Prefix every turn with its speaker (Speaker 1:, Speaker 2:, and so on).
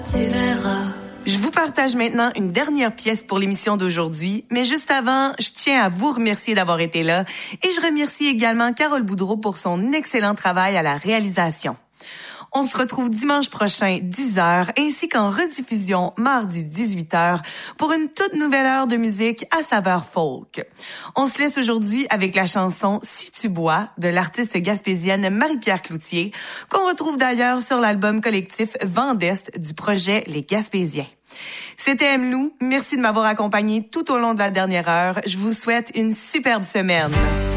Speaker 1: Tu verras. Je vous partage maintenant une dernière pièce pour l'émission d'aujourd'hui, mais juste avant, je tiens à vous remercier d'avoir été là et je remercie également Carole Boudreau pour son excellent travail à la réalisation. On se retrouve dimanche prochain, 10h, ainsi qu'en rediffusion mardi, 18h, pour une toute nouvelle heure de musique à saveur folk. On se laisse aujourd'hui avec la chanson « Si tu bois » de l'artiste gaspésienne Marie-Pierre Cloutier, qu'on retrouve d'ailleurs sur l'album collectif Vent d'Est du projet Les Gaspésiens. C'était Emlou, merci de m'avoir accompagné tout au long de la dernière heure. Je vous souhaite une superbe semaine.